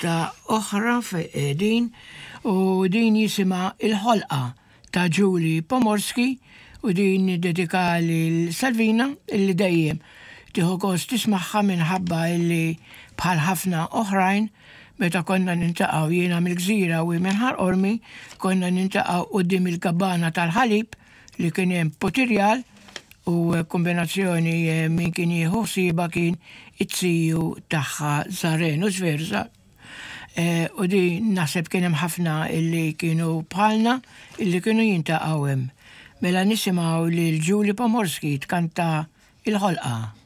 artista oħra din u din jisima Il-ħolqa ta' Julie Pomorski u din dedikali l-Salvina illi dejjem tiħu gost tismaħħa minħabba illi bħal ħafna oħrajn meta konna nintaqaw jiena mill-Gżira u minn Ħarqormi konna nintaqaw qudiem il-gabbana tal-ħalib li kien hemm potirjal u kombinazzjoni min kien jieħu ħsieba kien it-siju tagħha Zaren u Zverza. U di naħseb kien hemm ħafna illi kienu bħalna illi kienu jintaqgħu hemm. Mela nisimgħu lil Julie Pomorski tkanta Il-ħolqa.